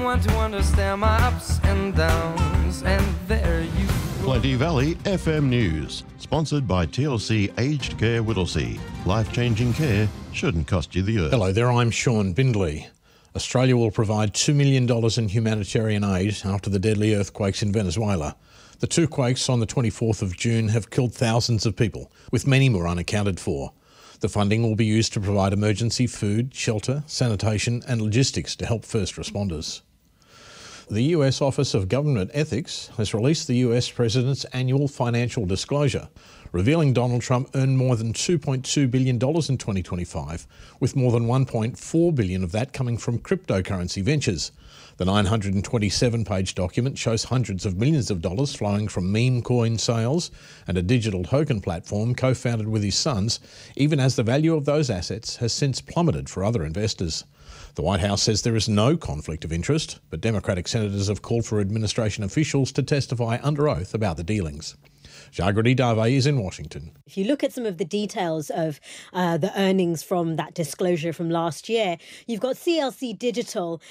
anyone to understand my ups and downs, and there you go. Plenty Valley FM News, sponsored by TLC Aged Care Whittlesea. Life-changing care shouldn't cost you the earth. Hello there, I'm Sean Bindley. Australia will provide $2 million in humanitarian aid after the deadly earthquakes in Venezuela. The two quakes on the 24th of June have killed thousands of people, with many more unaccounted for. The funding will be used to provide emergency food, shelter, sanitation and logistics to help first responders. The US Office of Government Ethics has released the US President's annual financial disclosure, revealing Donald Trump earned more than $2.2 billion in 2025, with more than $1.4 billion of that coming from cryptocurrency ventures. The 927-page document shows hundreds of millions of dollars flowing from meme coin sales and a digital token platform co-founded with his sons, even as the value of those assets has since plummeted for other investors. The White House says there is no conflict of interest, but Democratic senators have called for administration officials to testify under oath about the dealings. Jagrati Dave is in Washington. If you look at some of the details of the earnings from that disclosure from last year, you've got CIC Digital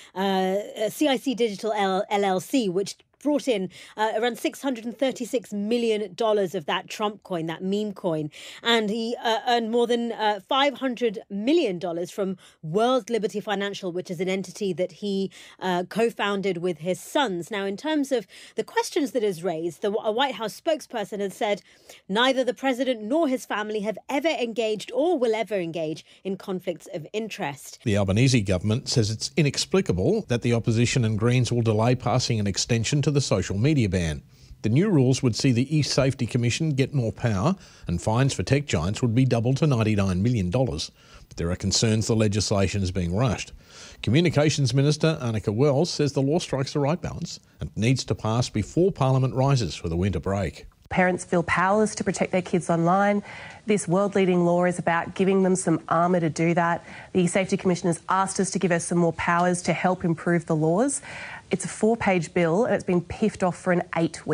LLC, which brought in around $636 million of that Trump coin, that meme coin. And he earned more than $500 million from World Liberty Financial, which is an entity that he co-founded with his sons. Now, in terms of the questions that is raised, a White House spokesperson has said neither the president nor his family have ever engaged or will ever engage in conflicts of interest. The Albanese government says it's inexplicable that the opposition and Greens will delay passing an extension to the social media ban. The new rules would see the E-Safety Commission get more power, and fines for tech giants would be doubled to $99 million. But there are concerns the legislation is being rushed. Communications Minister Annika Wells says the law strikes the right balance and needs to pass before Parliament rises for the winter break. Parents feel powerless to protect their kids online. This world-leading law is about giving them some armour to do that. The Safety Commission has asked us to give us some more powers to help improve the laws. It's a 4-page bill and it's been piffed off for an 8-week